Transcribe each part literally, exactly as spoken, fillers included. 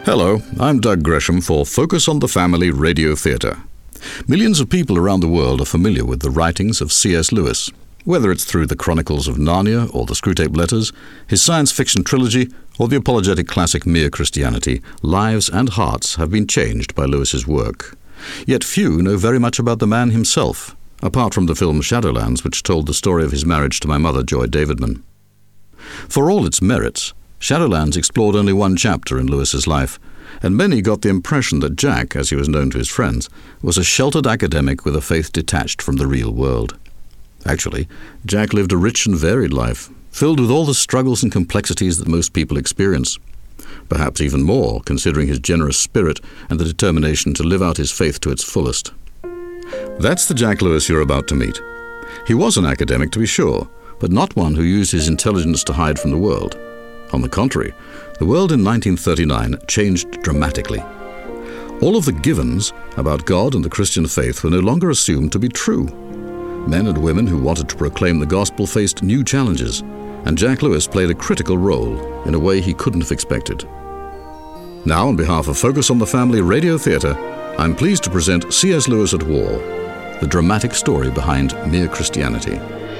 Hello, I'm Doug Gresham for Focus on the Family Radio Theatre. Millions of people around the world are familiar with the writings of C S Lewis. Whether it's through the Chronicles of Narnia or the Screwtape Letters, his science fiction trilogy, or the apologetic classic Mere Christianity, lives and hearts have been changed by Lewis's work. Yet few know very much about the man himself, apart from the film Shadowlands, which told the story of his marriage to my mother, Joy Davidman. For all its merits, Shadowlands explored only one chapter in Lewis's life, and many got the impression that Jack, as he was known to his friends, was a sheltered academic with a faith detached from the real world. Actually, Jack lived a rich and varied life, filled with all the struggles and complexities that most people experience. Perhaps even more, considering his generous spirit and the determination to live out his faith to its fullest. That's the Jack Lewis you're about to meet. He was an academic, to be sure, but not one who used his intelligence to hide from the world. On the contrary, the world in nineteen thirty-nine changed dramatically. All of the givens about God and the Christian faith were no longer assumed to be true. Men and women who wanted to proclaim the gospel faced new challenges, and Jack Lewis played a critical role in a way he couldn't have expected. Now, on behalf of Focus on the Family Radio Theatre, I'm pleased to present C S Lewis at War, the dramatic story behind Mere Christianity.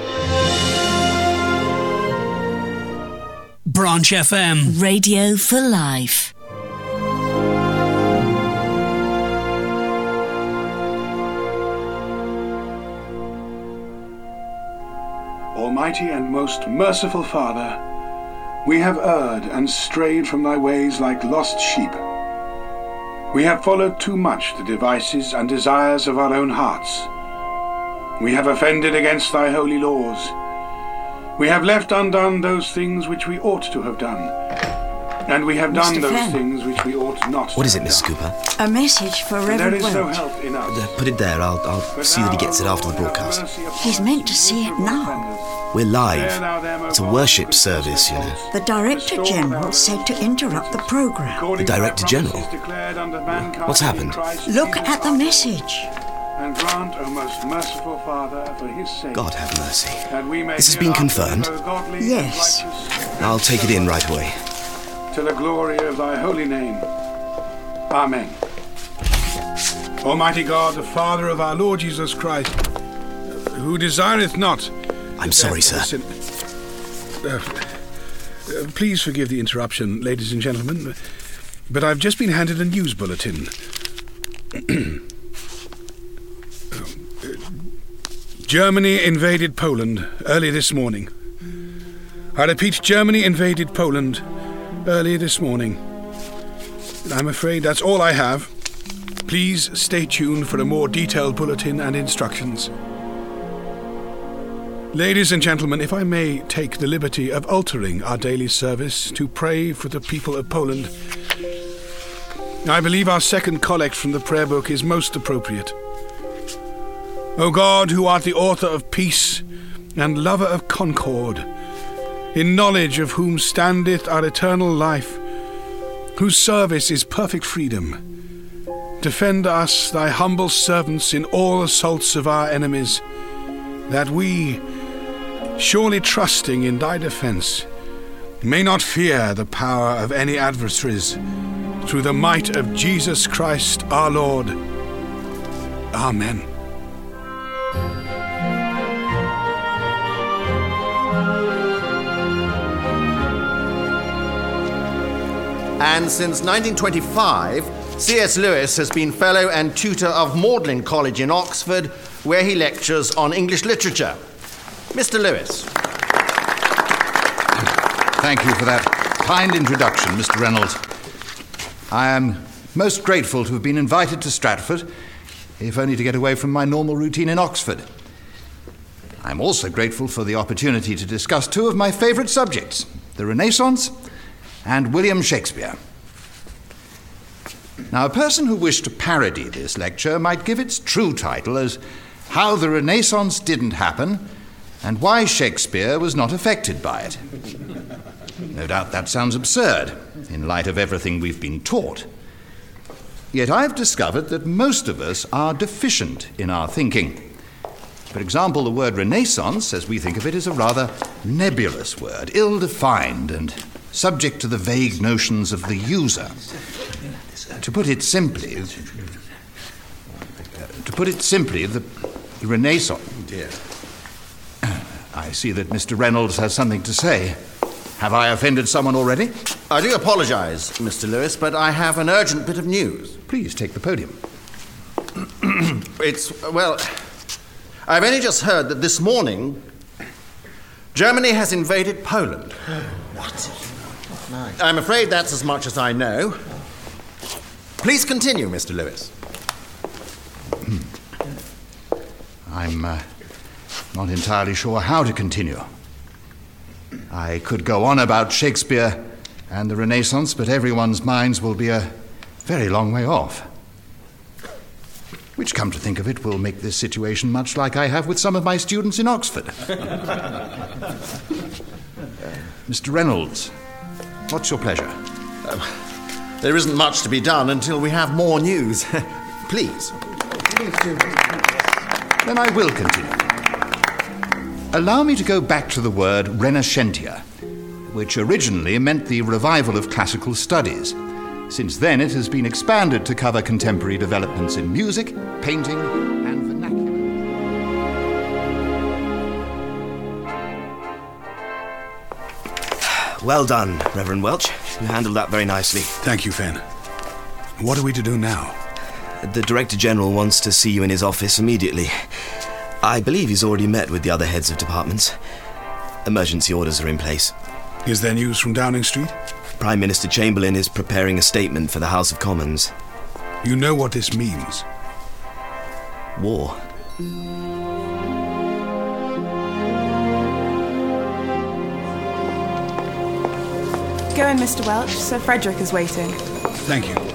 Branch F M. Radio for Life. Almighty and most merciful Father, we have erred and strayed from thy ways like lost sheep. We have followed too much the devices and desires of our own hearts. We have offended against thy holy laws. We have left undone those things which we ought to have done, and we have Mister done those Fenn. things which we ought not to What is it, have Miss done. Cooper? A message for And Reverend there is no Welch. help in us. Uh, put it there. I'll, I'll But see that he thou, gets it O after the Lord, have broadcast. mercy upon He's us, meant to you see it miserable now. offenders. We're Spare live. thou them, O It's a God, worship with service, you know. souls. The Director Restore General thou said to interrupt the programme. According The to thy Director General? promises declared unto mankind What's in happened? Christ Look Jesus at the our message. Lord. And grant, O most merciful Father, for his sake, God have mercy. that we may This has been hereafter confirmed? live a godly and Yes. righteous I'll take it in right away. to the glory of thy holy name. Amen. Almighty God, the Father of our Lord Jesus Christ, who desireth not... I'm sorry, sir. Sin- Uh, uh, please forgive the interruption, ladies and gentlemen, but I've just been handed a news bulletin. Germany invaded Poland early this morning. I repeat, Germany invaded Poland early this morning. And I'm afraid that's all I have. Please stay tuned for a more detailed bulletin and instructions. Ladies and gentlemen, if I may take the liberty of altering our daily service to pray for the people of Poland, I believe our second collect from the prayer book is most appropriate. O God, who art the author of peace and lover of concord, in knowledge of whom standeth our eternal life, whose service is perfect freedom, defend us, thy humble servants, in all assaults of our enemies, that we, surely trusting in thy defence, may not fear the power of any adversaries, through the might of Jesus Christ our Lord. Amen. And since nineteen twenty-five, C S Lewis has been Fellow and Tutor of Magdalen College in Oxford, where he lectures on English literature. Mister Lewis. Thank you for that kind introduction, Mister Reynolds. I am most grateful to have been invited to Stratford, if only to get away from my normal routine in Oxford. I'm also grateful for the opportunity to discuss two of my favourite subjects, the Renaissance and William Shakespeare. Now, a person who wished to parody this lecture might give its true title as How the Renaissance Didn't Happen and Why Shakespeare Was Not Affected by It. No doubt that sounds absurd in light of everything we've been taught. Yet I've discovered that most of us are deficient in our thinking. For example, the word Renaissance, as we think of it, is a rather nebulous word, ill-defined and subject to the vague notions of the user. To put it simply, uh, to put it simply, the, the Renaissance. Dear. I see that Mister Reynolds has something to say. Have I offended someone already? I do apologize, Mister Lewis, but I have an urgent bit of news. Please take the podium. It's, well, I've only just heard that this morning Germany has invaded Poland. What? No. I'm afraid that's as much as I know. Please continue, Mister Lewis. I'm uh, not entirely sure how to continue. I could go on about Shakespeare and the Renaissance, but everyone's minds will be a very long way off. Which, come to think of it, will make this situation much like I have with some of my students in Oxford. Mister Reynolds, what's your pleasure? Um, there isn't much to be done until we have more news. Please. Then I will continue. Allow me to go back to the word Renascentia, which originally meant the revival of classical studies. Since then, it has been expanded to cover contemporary developments in music, painting, and vernacular. Well done, Reverend Welch. You handled that very nicely. Thank you, Fenn. What are we to do now? The Director General wants to see you in his office immediately. I believe he's already met with the other heads of departments. Emergency orders are in place. Is there news from Downing Street? Prime Minister Chamberlain is preparing a statement for the House of Commons. You know what this means? War. Go in, Mister Welch. Sir Frederick is waiting. Thank you.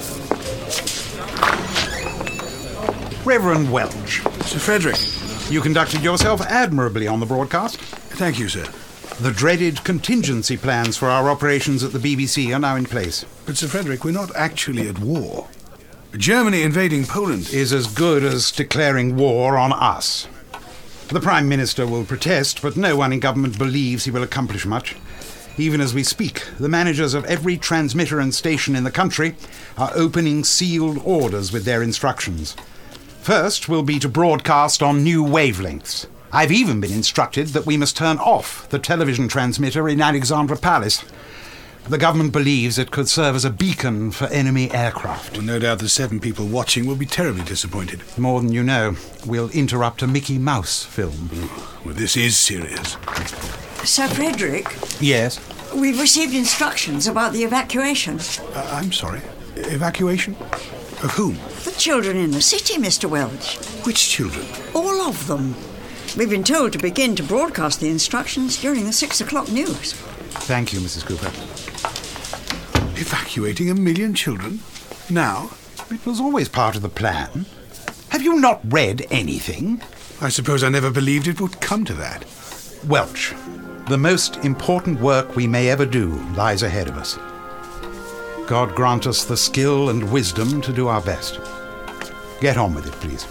Reverend Welch. Sir Frederick. You conducted yourself admirably on the broadcast. Thank you, sir. The dreaded contingency plans for our operations at the B B C are now in place. But, Sir Frederick, we're not actually at war. Germany invading Poland Is as good as declaring war on us. The Prime Minister will protest, but no one in government believes he will accomplish much. Even as we speak, the managers of every transmitter and station in the country are opening sealed orders with their instructions. First will be to broadcast on new wavelengths. I've even been instructed that we must turn off the television transmitter in Alexandra Palace. The government believes it could serve as a beacon for enemy aircraft. Well, no doubt the seven people watching will be terribly disappointed. More than you know, we'll interrupt a Mickey Mouse film. Well, this is serious. Sir Frederick, Yes? we've received instructions about the evacuation. Uh, I'm sorry. Evacuation? Of whom? The children in the city, Mister Welch. Which children? All of them. We've been told to begin to broadcast the instructions during the six o'clock news. Thank you, Missus Cooper. Evacuating a million children? Now? It was always part of the plan. Have you not read anything? I suppose I never believed it would come to that. Welch, the most important work we may ever do lies ahead of us. God grant us the skill and wisdom to do our best. Get on with it, please.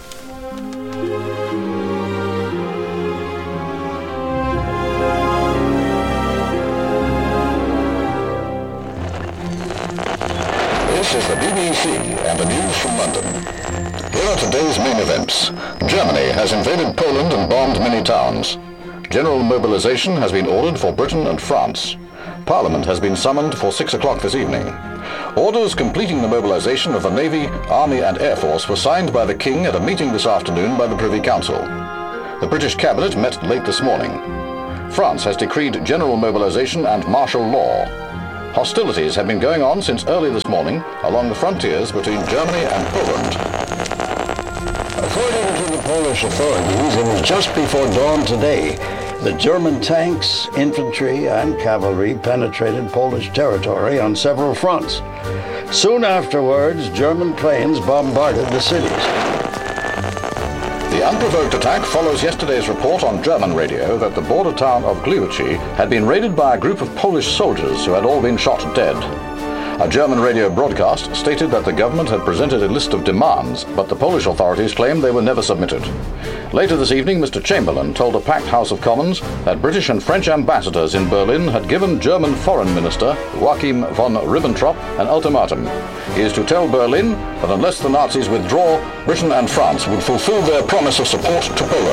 This is the B B C and the news from London. Here are today's main events. Germany has invaded Poland and bombed many towns. General mobilization has been ordered for Britain and France. Parliament has been summoned for six o'clock this evening. Orders completing the mobilization of the Navy, Army and Air Force were signed by the King at a meeting this afternoon by the Privy Council. The British Cabinet met late this morning. France has decreed general mobilization and martial law. Hostilities have been going on since early this morning along the frontiers between Germany and Poland. According to the Polish authorities, it was just before dawn today that German tanks, infantry, and cavalry penetrated Polish territory on several fronts. Soon afterwards, German planes bombarded the cities. The unprovoked attack follows yesterday's report on German radio that the border town of Gliwice had been raided by a group of Polish soldiers who had all been shot dead. A German radio broadcast stated that the government had presented a list of demands, but the Polish authorities claimed they were never submitted. Later this evening, Mister Chamberlain told a packed House of Commons that British and French ambassadors in Berlin had given German Foreign Minister Joachim von Ribbentrop an ultimatum. He is to tell Berlin that unless the Nazis withdraw, Britain and France would fulfill their promise of support to Poland.